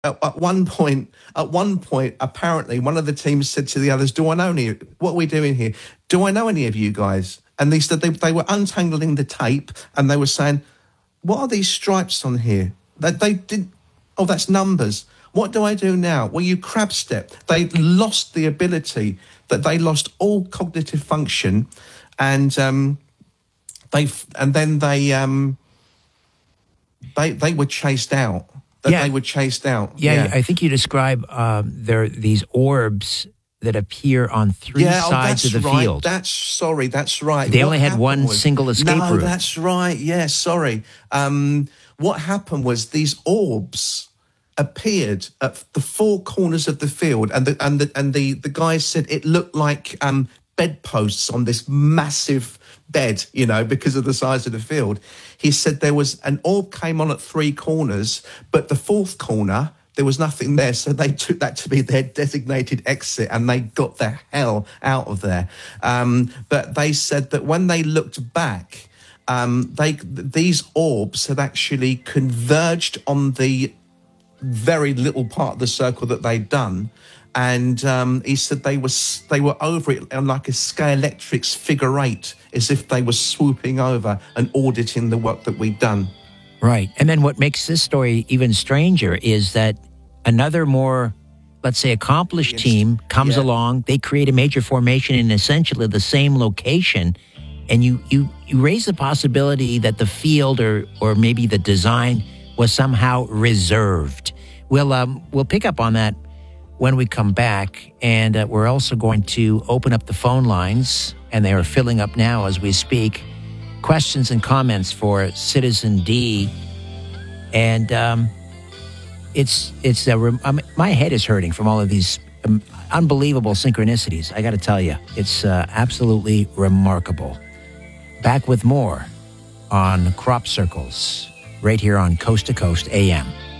At one point, apparently, one of the teams said to the others, "Do I know any? What are we doing here? Do I know any of you guys?" And they said they were untangling the tape, and they were saying, "What are these stripes on here?" They did. Oh, that's numbers. What do I do now? Well, you crab step. They lost the ability. That they lost all cognitive function, and they were chased out. They were chased out. Yeah, I think you describe there these orbs that appear on three sides of the field. That's right. They only had one single escape route. No, that's right. Yeah, sorry. What happened was these orbs appeared at the four corners of the field, and the guys said it looked like bedposts on this massive bed, because of the size of the field. He said there was an orb came on at three corners, but the fourth corner, there was nothing there. So they took that to be their designated exit, and they got the hell out of there. But they said that when they looked back, these orbs had actually converged on the very little part of the circle that they'd done. And he said they were over it on like a Scalextric's figure eight, as if they were swooping over and auditing the work that we'd done. Right. And then what makes this story even stranger is that another more, let's say, accomplished team comes along. They create a major formation in essentially the same location. And you raise the possibility that the field or maybe the design was somehow reserved. We'll pick up on that when we come back, and we're also going to open up the phone lines, and they are filling up now as we speak. Questions and comments for Citizen D, and my head is hurting from all of these unbelievable synchronicities. I got to tell you, it's absolutely remarkable. Back with more on Crop Circles, right here on Coast to Coast AM.